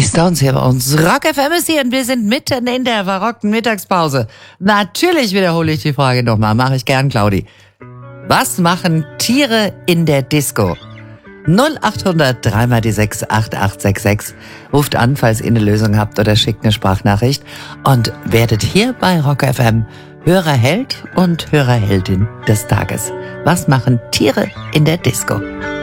Stones hier bei uns. Rock FM ist hier und wir sind mitten in der verrockten Mittagspause. Natürlich wiederhole ich die Frage nochmal, mache ich gern, Claudi. Was machen Tiere in der Disco? 0800 3 die 6 8866. Ruft an, falls ihr eine Lösung habt oder schickt eine Sprachnachricht und werdet hier bei Rock FM Hörerheld und Hörerheldin des Tages. Was machen Tiere in der Disco?